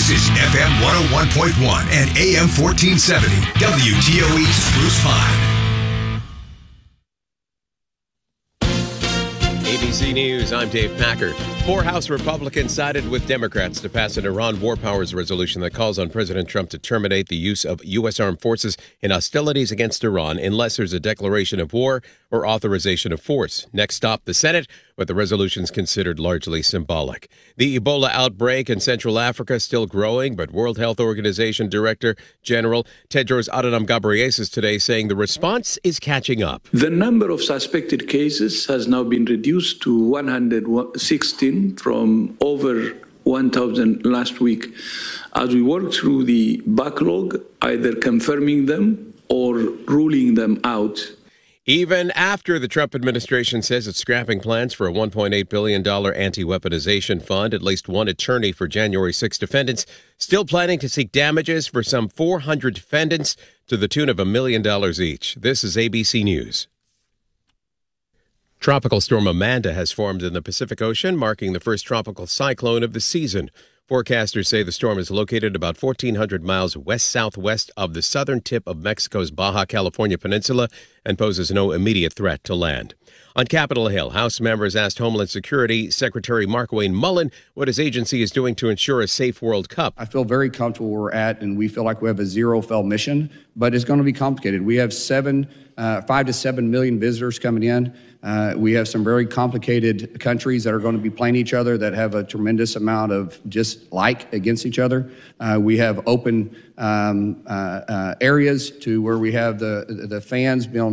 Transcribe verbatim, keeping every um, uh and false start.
This is F M one oh one point one and A M fourteen seventy, W T O E Spruce Pine. A B C News, I'm Dave Packer. Four House Republicans sided with Democrats to pass an Iran war powers resolution that calls on President Trump to terminate the use of U S armed forces in hostilities against Iran unless there's a declaration of war or authorization of force. Next stop, the Senate, but the resolution's considered largely symbolic. The Ebola outbreak in Central Africa still growing, but World Health Organization Director General Tedros Adhanom Ghebreyesus today saying the response is catching up. The number of suspected cases has now been reduced to one hundred sixteen from over one thousand last week. As we work through the backlog, either confirming them or ruling them out. Even after the Trump administration says it's scrapping plans for a one point eight billion dollars anti-weaponization fund, at least one attorney for January sixth defendants still planning to seek damages for some four hundred defendants to the tune of a million dollars each. This is A B C News. Tropical storm Amanda has formed in the Pacific Ocean, marking the first tropical cyclone of the season. Forecasters say the storm is located about fourteen hundred miles west-southwest of the southern tip of Mexico's Baja California Peninsula and poses no immediate threat to land. On Capitol Hill, House members asked Homeland Security Secretary Markwayne Mullin what his agency is doing to ensure a safe World Cup. I feel very comfortable where we're at, and we feel like we have a zero-fail mission, but it's going to be complicated. We have seven, uh, five to seven million visitors coming in. Uh, we have some very complicated countries that are going to be playing each other that have a tremendous amount of dislike against each other. Uh, we have open um, uh, uh, areas to where we have the the fans being